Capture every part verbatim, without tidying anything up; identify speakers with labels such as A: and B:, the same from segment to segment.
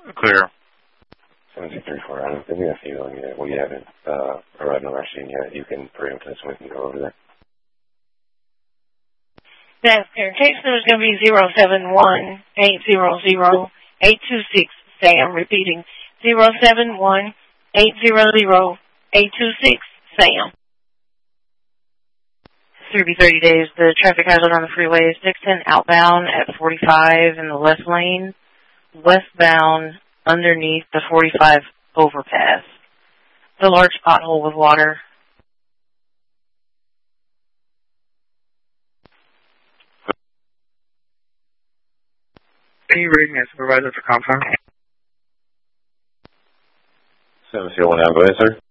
A: Clear.
B: seven two three four, I don't think we have you on yet. We haven't uh, arrived on our scene yet. You can preempt us when we can go over there.
C: That's clear. Case number is going to be zero seven one eight zero zero eight two six. Sam, repeating, zero seven one eight zero zero eight two six. Sam. It's going to be thirty days. The traffic hazard on the freeway is Dixon outbound at forty-five in the left lane, westbound underneath the forty-five overpass. The large pothole with water.
A: Are you reading as supervisor for Compound?
B: seven zero one nine, go ahead, sir.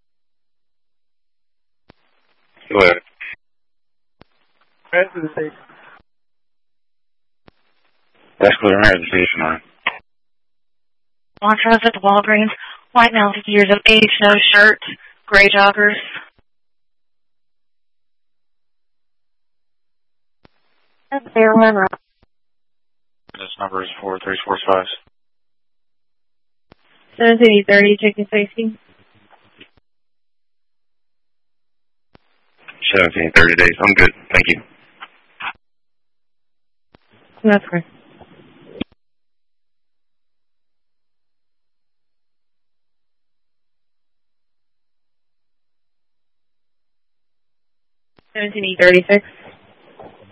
A: Go ahead.
D: Head to the station.
A: That's clear. I'm at the station line.
C: Montrose at the Walgreens. White mounted years of age, no shirt, gray joggers. That's fair one, right?
A: This number is four three four five.
C: seventeen thirty, checking safety.
A: seventeen thirty days. I'm good. Thank you.
C: That's correct. seventeen thirty-six.